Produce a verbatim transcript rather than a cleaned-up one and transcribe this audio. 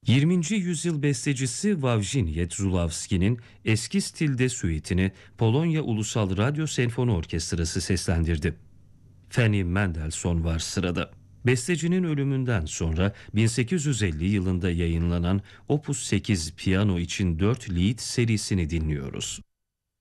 yirminci yüzyıl bestecisi Wawrzyn Jedrzulowski'nin eski stilde süitini Polonya Ulusal Radyo Senfoni Orkestrası seslendirdi. Fanny Mendelssohn var sırada. Bestecinin ölümünden sonra bin sekiz yüz elli yılında yayınlanan Opus sekiz Piyano için dört Lied serisini dinliyoruz.